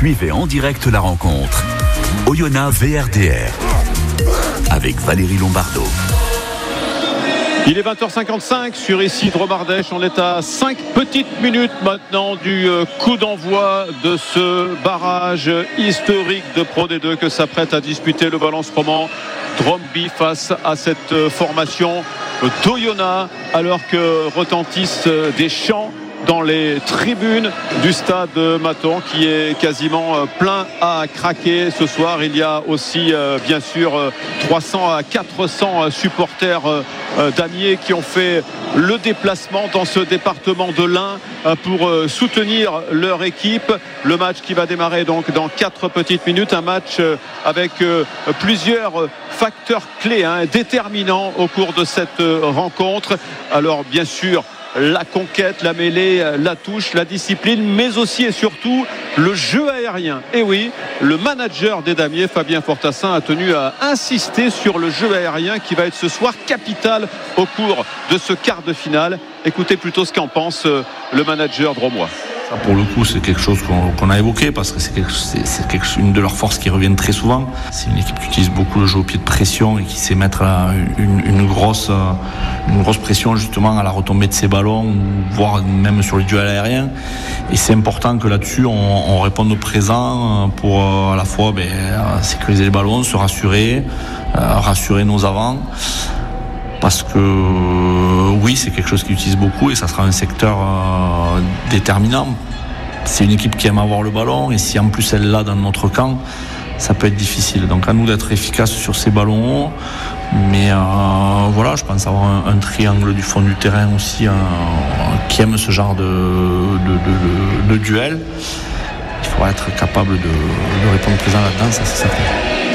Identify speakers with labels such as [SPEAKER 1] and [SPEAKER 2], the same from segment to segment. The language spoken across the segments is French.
[SPEAKER 1] Suivez en direct la rencontre. Oyonnax VRDR avec Valérie Lombardo.
[SPEAKER 2] Il est 20h55 sur Isidre-Mardèche. On est à 5 petites minutes maintenant du coup d'envoi de ce barrage historique de Pro D2 que s'apprête à disputer le Valence Roman Drôme-By face à cette formation d'Oyonnax, alors que retentissent des chants dans les tribunes du stade Maton qui est quasiment plein à craquer ce soir. Il y a aussi bien sûr 300 à 400 supporters d'Amiers qui ont fait le déplacement dans ce département de l'Ain pour soutenir leur équipe. Le match qui va démarrer donc dans 4 petites minutes, un match avec plusieurs facteurs clés déterminants au cours de cette rencontre. Alors bien sûr la conquête, la mêlée, la touche, la discipline, mais aussi et surtout le jeu aérien. Et oui, le manager des Damiers, Fabien Fortassin, a tenu à insister sur le jeu aérien qui va être ce soir capital au cours de ce quart de finale. Écoutez plutôt ce qu'en pense le manager drômois.
[SPEAKER 3] Pour le coup, c'est quelque chose qu'on a évoqué parce que c'est une de leurs forces qui reviennent très souvent. C'est une équipe qui utilise beaucoup le jeu au pied de pression et qui sait mettre une grosse pression justement à la retombée de ses ballons, voire même sur les duels aériens. Et c'est important que là-dessus, on réponde au présent pour à la fois sécuriser les ballons, se rassurer nos avants. Parce que oui, c'est quelque chose qu'ils utilisent beaucoup et ça sera un secteur déterminant. C'est une équipe qui aime avoir le ballon et si en plus elle l'a dans notre camp, ça peut être difficile. Donc à nous d'être efficaces sur ces ballons. Mais je pense avoir un triangle du fond du terrain aussi qui aime ce genre de duel. Il faudra être capable de répondre présent là-dedans, ça c'est certain.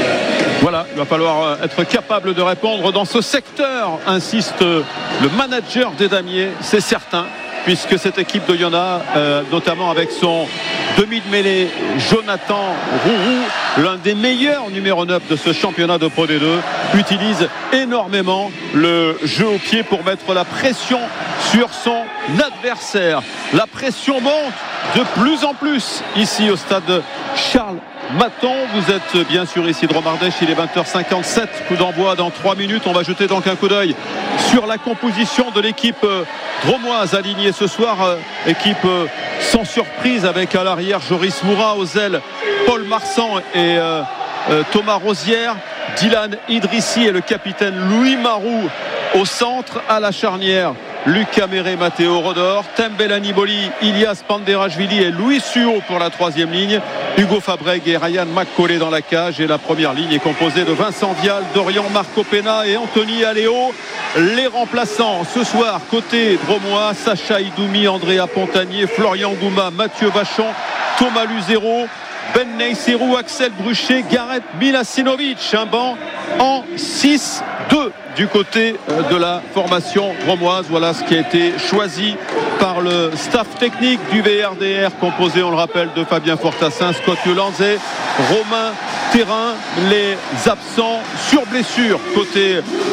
[SPEAKER 2] Voilà, il va falloir être capable de répondre dans ce secteur, insiste le manager des Damiers, c'est certain, puisque cette équipe d'Oyonnax, notamment avec son demi de mêlée Jonathan Rourou, l'un des meilleurs numéro 9 de ce championnat de Pro D2, utilise énormément le jeu au pied pour mettre la pression sur son adversaire. La pression monte de plus en plus ici au stade Charles Maton. Vous êtes bien sûr ici Isidre-Mardèche, il est 20h57, coup d'envoi dans 3 minutes. On va jeter donc un coup d'œil sur la composition de l'équipe drômoise alignée ce soir, équipe sans surprise avec à l'arrière Joris Moura, aux ailes Paul Marsan et Thomas Rosière, Dylan Idrissi et le capitaine Louis Marou au centre, à la charnière Lucas Méré, Matteo Rodor, Tembela Niboli, Ilias Panderashvili et Louis Suo pour la 3e ligne, Hugo Fabreg et Ryan McCauley dans la cage, et la première ligne est composée de Vincent Vial, Dorian Marco Pena et Anthony Aléo. Les remplaçants ce soir côté drômois, Sacha Idoumi, Andrea Pontanier, Florian Gouma, Mathieu Vachon, Thomas Luzero, Ben Neyserou, Axel Bruchet, Gareth Milasinovic. Un banc en 6-2 du côté de la formation drômoise. Voilà ce qui a été choisi par le staff technique du VRDR, composé, on le rappelle, de Fabien Fortassin, Scott Yolanze, Romain Terrain. Les absents sur blessure côté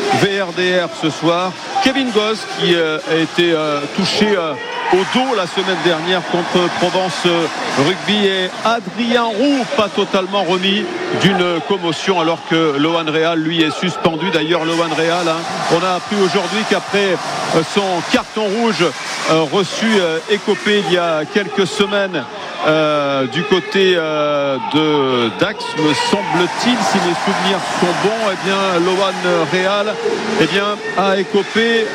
[SPEAKER 2] VRDR ce soir, Kevin Goss qui a été touché au dos la semaine dernière contre Provence Rugby, et Adrien Roux pas totalement remis d'une commotion, alors que Lohan Real lui est suspendu. D'ailleurs Lohan Real, on a appris aujourd'hui qu'après son carton rouge reçu écopé il y a quelques semaines du côté de Dax, me semble-t-il, si mes souvenirs sont bons, Lohan Real a écopé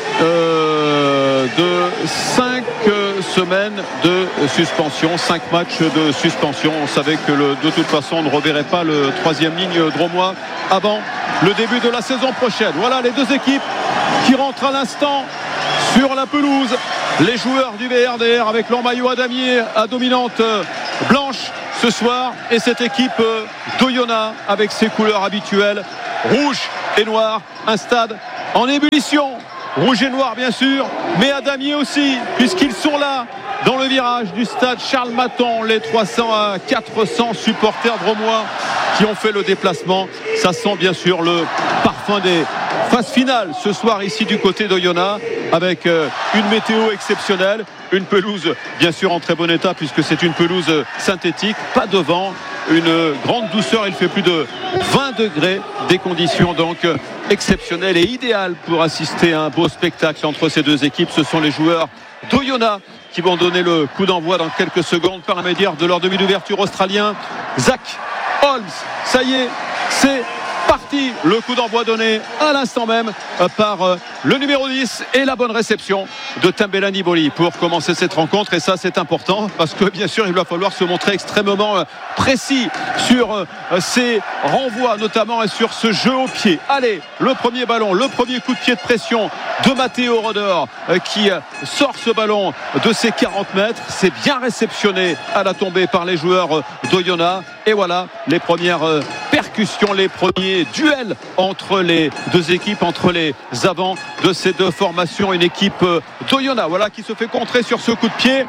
[SPEAKER 2] de 5 semaines de suspension, 5 matchs de suspension. On savait que de toute façon on ne reverrait pas le 3e ligne drômois avant le début de la saison prochaine. Voilà les deux équipes qui rentrent à l'instant sur la pelouse. Les joueurs du VRDR avec leur maillot à damier à dominante blanche ce soir, et cette équipe d'Oyonnax avec ses couleurs habituelles, rouge et noir. Un stade en ébullition, rouge et noir bien sûr, mais à damier aussi, puisqu'ils sont là dans le virage du stade Charles Maton, les 300 à 400 supporters drômois qui ont fait le déplacement. Ça sent bien sûr le parfum des phase finale ce soir ici du côté d'Oyonnax avec une météo exceptionnelle, une pelouse bien sûr en très bon état puisque c'est une pelouse synthétique, pas de vent, une grande douceur, il fait plus de 20 degrés, des conditions donc exceptionnelles et idéales pour assister à un beau spectacle entre ces deux équipes. Ce sont les joueurs d'Oyonnax qui vont donner le coup d'envoi dans quelques secondes par l'intermédiaire de leur demi d'ouverture australien Zach Holmes. Ça y est, c'est parti, le coup d'envoi donné à l'instant même par le numéro 10 et la bonne réception de Tembelani Boli pour commencer cette rencontre. Et ça c'est important parce que bien sûr il va falloir se montrer extrêmement précis sur ces renvois notamment et sur ce jeu au pied. Allez, le premier ballon, le premier coup de pied de pression de Matteo Rodor qui sort ce ballon de ses 40 mètres. C'est bien réceptionné à la tombée par les joueurs d'Oyonnax. Et voilà les premières percussions, les premiers duels entre les deux équipes, entre les avants de ces deux formations. Une équipe d'Oyonnax qui se fait contrer sur ce coup de pied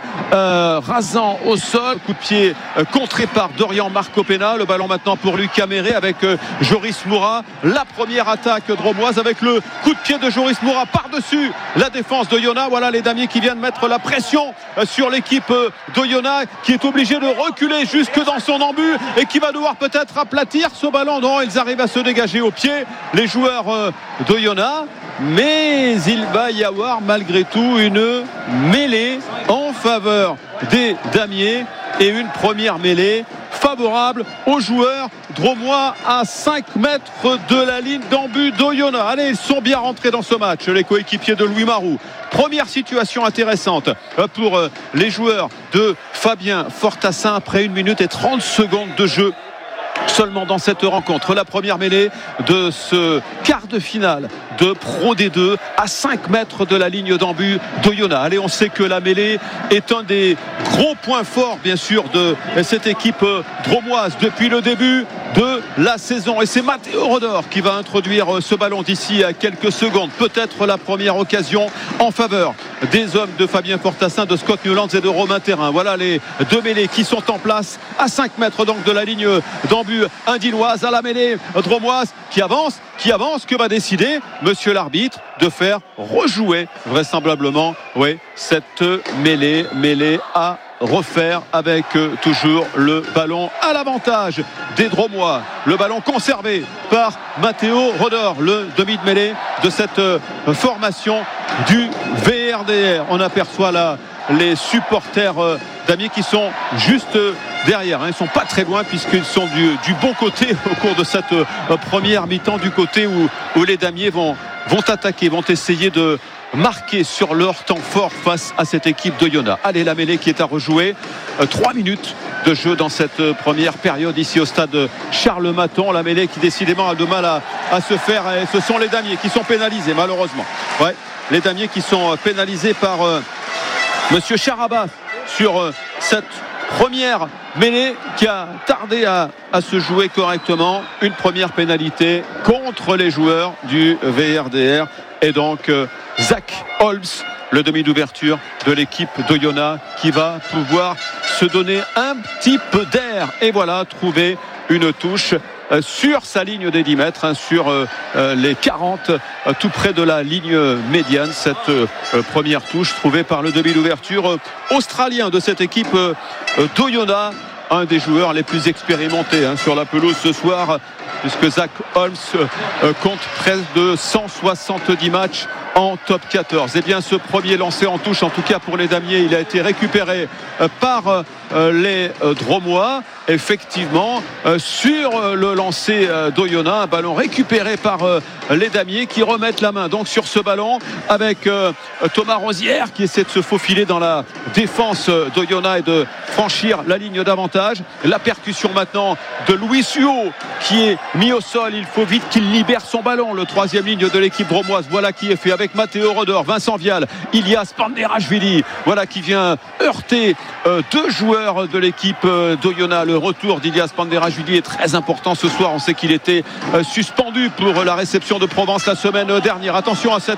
[SPEAKER 2] rasant au sol, coup de pied contré par Dorian Marcopena. Le ballon maintenant pour Lucas Méré avec Joris Moura. La première attaque dromoise avec le coup de pied de Joris Moura par-dessus la défense d'Oyonnax. Voilà les damiers qui viennent mettre la pression sur l'équipe d'Oyonnax qui est obligée de reculer jusque dans son embut et qui va devoir peut-être aplatir ce ballon. Non, ils arrivent à se dégager au pied, les joueurs d'Oyonnax, mais il va y avoir malgré tout une mêlée en faveur des damiers et une première mêlée favorable aux joueurs dromois à 5 mètres de la ligne d'embut d'Oyonnax. Allez, ils sont bien rentrés dans ce match, les coéquipiers de Louis Marou. Première situation intéressante pour les joueurs de Fabien Fortassin après 1 minute et 30 secondes de jeu seulement dans cette rencontre. La première mêlée de ce quart de finale de Pro D2 à 5 mètres de la ligne d'embut d'Oyonnax. Allez, on sait que la mêlée est un des gros points forts bien sûr de cette équipe dromoise depuis le début de la saison. Et c'est Matteo Rodor qui va introduire ce ballon d'ici à quelques secondes. Peut-être la première occasion en faveur des hommes de Fabien Fortassin, de Scott Newlands et de Romain Thérin. Voilà les deux mêlées qui sont en place à 5 mètres donc de la ligne d'embut indinoise. À la mêlée dromoise qui avance. Que va décider monsieur l'arbitre de faire rejouer vraisemblablement cette mêlée à refaire avec toujours le ballon à l'avantage des Dromois. Le ballon conservé par Matteo Rodor, le demi de mêlée de cette formation du VRDR. On aperçoit là les supporters d'Amiens qui sont juste derrière, ils ne sont pas très loin puisqu'ils sont du bon côté au cours de cette première mi-temps, du côté où les Damiers vont attaquer, vont essayer de marquer sur leur temps fort face à cette équipe d'Oyonnax. Allez, la mêlée qui est à rejouer, 3 minutes de jeu dans cette première période ici au stade Charles Maton. La mêlée qui décidément a de mal à se faire, et ce sont les Damiers qui sont pénalisés malheureusement. Les Damiers qui sont pénalisés par monsieur Charabas sur cette première mêlée qui a tardé à se jouer correctement. Une première pénalité contre les joueurs du VRDR et donc Zach Holmes, le demi d'ouverture de l'équipe d'Oyonnax qui va pouvoir se donner un petit peu d'air et voilà, trouver une touche sur sa ligne des 10 mètres, sur les 40, tout près de la ligne médiane. Cette première touche trouvée par le demi d'ouverture australien de cette équipe d'Oyonnax, un des joueurs les plus expérimentés sur la pelouse ce soir, puisque Zach Holmes compte près de 170 matchs en top 14. Et bien ce premier lancé en touche, en tout cas pour les Damiers, il a été récupéré par les Dromois. Effectivement, sur le lancer d'Oyonnax, un ballon récupéré par les Damiers qui remettent la main donc sur ce ballon avec Thomas Rosière qui essaie de se faufiler dans la défense d'Oyonnax et de franchir la ligne d'avantage. La percussion maintenant de Louis Suot qui est mis au sol. Il faut vite qu'il libère son ballon. Le troisième ligne de l'équipe dromoise, voilà qui est fait avec Matteo Rodor, Vincent Vial, Ilias Panderashvili, voilà qui vient heurter deux joueurs de l'équipe d'Oyonnax. Le retour d'Ilias Panderashvili est très important ce soir. On sait qu'il était suspendu pour la réception de Provence la semaine dernière. Attention à cette